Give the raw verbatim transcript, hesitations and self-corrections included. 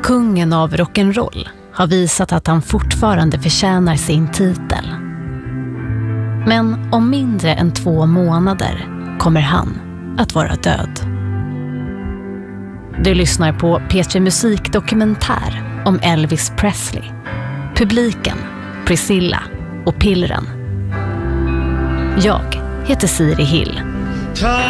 Kungen av rock'n'roll har visat att han fortfarande förtjänar sin titel. Men om mindre än två månader kommer han att vara död. Du lyssnar på P tre Musik dokumentär om Elvis Presley. Publiken, Priscilla och Pillren. Jag heter Siri Hill.